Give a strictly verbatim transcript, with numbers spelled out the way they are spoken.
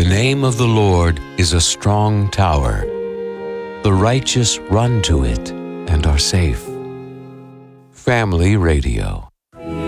The name of the Lord is a strong tower. The righteous run to it and are safe. Family Radio.